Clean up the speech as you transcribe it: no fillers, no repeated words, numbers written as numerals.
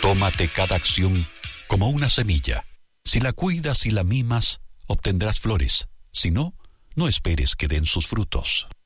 Tómate cada acción como una semilla. Si la cuidas y la mimas, obtendrás flores. Si no, no esperes que den sus frutos.